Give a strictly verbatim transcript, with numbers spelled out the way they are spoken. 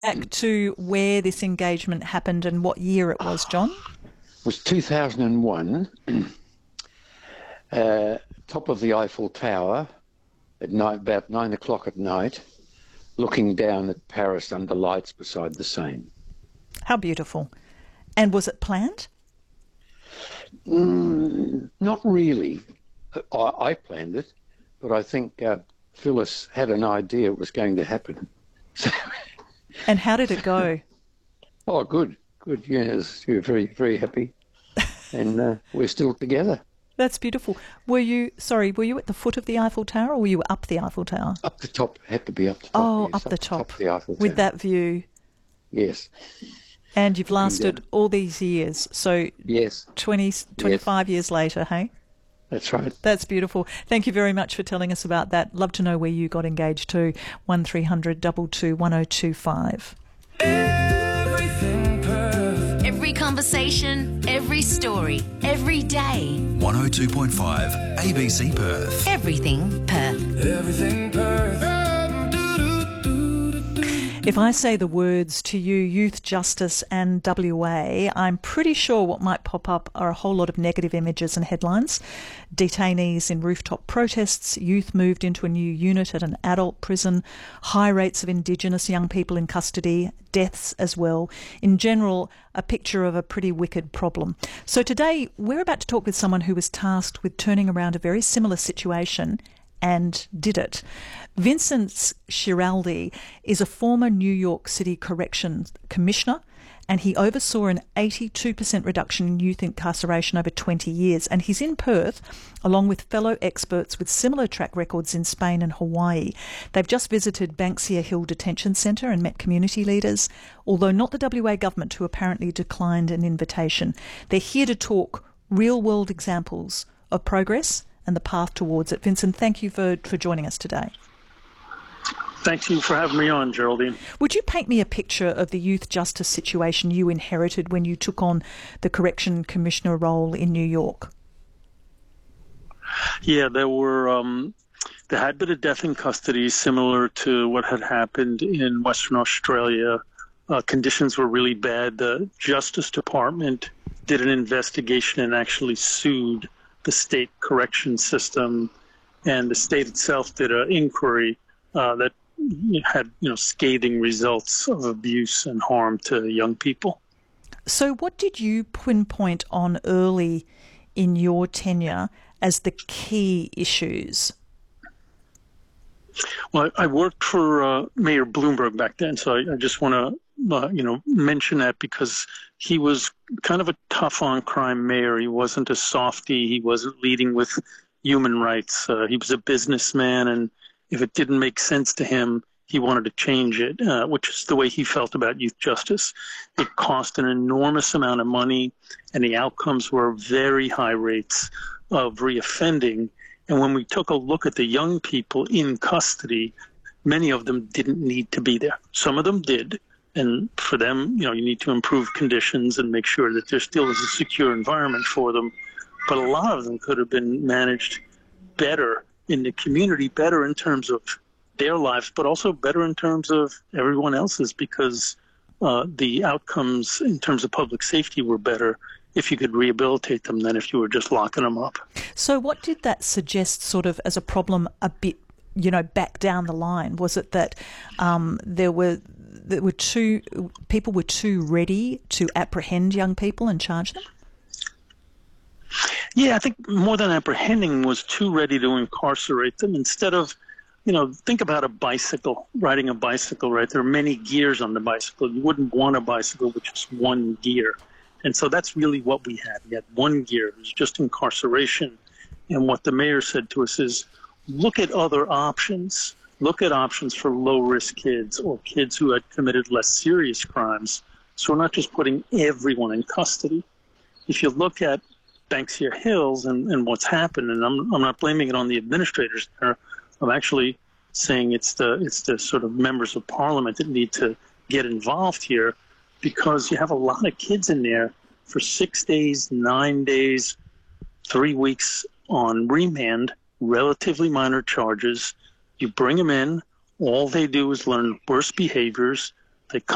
Back to where this engagement happened and what year it was, John? It was two thousand one, uh, top of the Eiffel Tower at night, about nine o'clock at night, looking down at Paris under lights beside the Seine. How beautiful. And was it planned? Mm, not really. I, I planned it, but I think uh, Phyllis had an idea it was going to happen. And how did it go? Oh, good, good. Yes, we were very, very happy. And uh, we're still together. That's beautiful. Were you, sorry, were you at the foot of the Eiffel Tower or were you up the Eiffel Tower? Up the top, had to be up the top. Oh, yes, up the top, top of the Eiffel with Tower. that view. Yes. And you've lasted all these years. So yes. twenty, twenty-five yes. years later, hey? That's right. That's beautiful. Thank you very much for telling us about that. Love to know where you got engaged to. one three hundred two two one oh two five. Everything Perth. Every conversation, every story, every day. one oh two point five A B C Perth. Everything Perth. Everything Perth. If I say the words to you, youth justice and W A, I'm pretty sure what might pop up are a whole lot of negative images and headlines. Detainees in rooftop protests, youth moved into a new unit at an adult prison, high rates of Indigenous young people in custody, deaths as well. In general, a picture of a pretty wicked problem. So today, we're about to talk with someone who was tasked with turning around a very similar situation and did it. Vincent Schiraldi is a former New York City Corrections Commissioner, and he oversaw an eighty-two percent reduction in youth incarceration over twenty years. And he's in Perth, along with fellow experts with similar track records in Spain and Hawaii. They've just visited Banksia Hill Detention Centre and met community leaders, although not the W A government, who apparently declined an invitation. They're here to talk real-world examples of progress and the path towards it. Vincent, thank you for, for joining us today. Thank you for having me on, Geraldine. Would you paint me a picture of the youth justice situation you inherited when you took on the Correction Commissioner role in New York? Yeah, there were um, there had been a death in custody similar to what had happened in Western Australia. Uh, conditions were really bad. The Justice Department did an investigation and actually sued the state correction system, and the state itself did an inquiry uh, that had, you know, scathing results of abuse and harm to young people. So what did you pinpoint on early in your tenure as the key issues? Well, I worked for uh, Mayor Bloomberg back then, so I, I just want to Uh, you know, mention that because he was kind of a tough on crime mayor. He wasn't a softie. He wasn't leading with human rights. Uh, he was a businessman, and if it didn't make sense to him, he wanted to change it, uh, which is the way he felt about youth justice. It cost an enormous amount of money, and the outcomes were very high rates of reoffending. And when we took a look at the young people in custody, many of them didn't need to be there. Some of them did. And for them, you know, you need to improve conditions and make sure that there still is a secure environment for them. But a lot of them could have been managed better in the community, better in terms of their lives, but also better in terms of everyone else's, because uh, the outcomes in terms of public safety were better if you could rehabilitate them than if you were just locking them up. So what did that suggest sort of as a problem a bit, you know, back down the line? Was it that um, there were that were too people were too ready to apprehend young people and charge them? Yeah, I think more than apprehending was too ready to incarcerate them. Instead of, you know, think about a bicycle, riding a bicycle, right? There are many gears on the bicycle. You wouldn't want a bicycle with just one gear. And so that's really what we had. We had one gear. It was just incarceration. And what the mayor said to us is, look at other options. Look at options for low-risk kids or kids who had committed less serious crimes. So we're not just putting everyone in custody. If you look at Banksia Hills and, and what's happened, and I'm, I'm not blaming it on the administrators there, I'm actually saying it's the, it's the sort of members of parliament that need to get involved here, because you have a lot of kids in there for six days, nine days, three weeks on remand, relatively minor charges. You bring them in, all they do is learn worse behaviors. They